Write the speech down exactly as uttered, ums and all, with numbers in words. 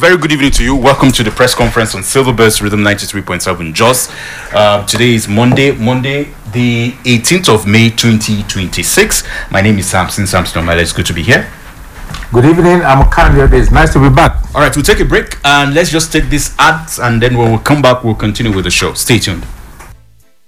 very good evening to you. Welcome to the press conference on Silverburst Rhythm ninety-three point seven Jos. Uh, today is Monday, Monday, the eighteenth of May, twenty twenty-six. My name is Samson Samson Omale. It's good to be here. Good evening. I'm Kanye. It's nice to be back. All right, we'll take a break and let's just take this ads, and then when we come back, we'll continue with the show. Stay tuned.